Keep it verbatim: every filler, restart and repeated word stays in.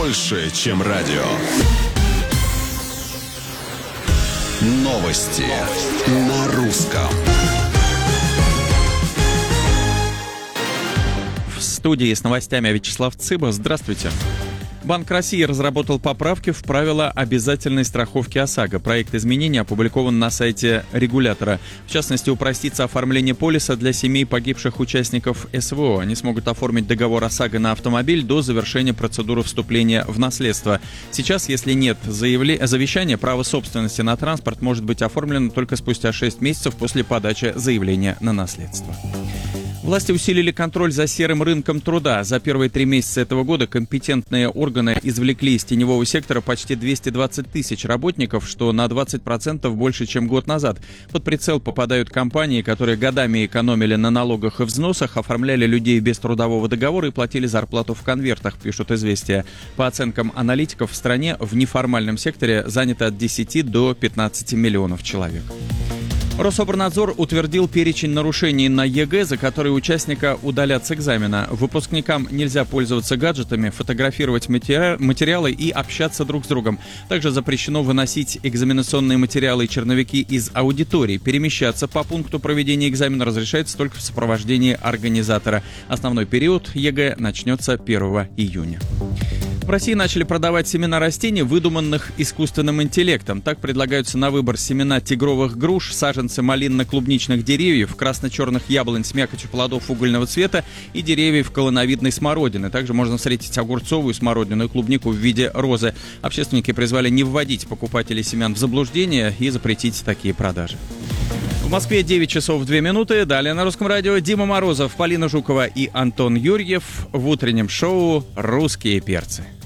больше, чем радио. Новости на русском. В студии с новостями Вячеслав Цыба. Здравствуйте. Банк России разработал поправки в правила обязательной страховки ОСАГО. Проект изменений опубликован на сайте регулятора. В частности, упростится оформление полиса для семей погибших участников СВО. Они смогут оформить договор ОСАГО на автомобиль до завершения процедуры вступления в наследство. Сейчас, если нет заявле... завещания, право собственности на транспорт может быть оформлено только спустя шесть месяцев после подачи заявления на наследство. Власти усилили контроль за серым рынком труда. За первые три месяца этого года компетентные органы извлекли из теневого сектора почти двести двадцать тысяч работников, что на двадцать процентов больше, чем год назад. Под прицел попадают компании, которые годами экономили на налогах и взносах, оформляли людей без трудового договора и платили зарплату в конвертах, пишут «Известия». По оценкам аналитиков, в стране в неформальном секторе занято от десяти до пятнадцати миллионов человек. Рособорнадзор утвердил перечень нарушений на ЕГЭ, за которые участника удалят с экзамена. Выпускникам нельзя пользоваться гаджетами, фотографировать матери... материалы и общаться друг с другом. Также запрещено выносить экзаменационные материалы и черновики из аудитории. Перемещаться по пункту проведения экзамена разрешается только в сопровождении организатора. Основной период ЕГЭ начнется первого июня. В России начали продавать семена растений, выдуманных искусственным интеллектом. Так предлагаются на выбор семена тигровых груш, саженцы малинно-клубничных деревьев, красно-черных яблонь с мякотью плодов угольного цвета и деревьев колоновидной смородины. Также можно встретить огурцовую смородину и клубнику в виде розы. Общественники призвали не вводить покупателей семян в заблуждение и запретить такие продажи. В Москве девять часов две минуты. Далее на Русском радио Дима Морозов, Полина Жукова и Антон Юрьев в утреннем шоу «Русские перцы».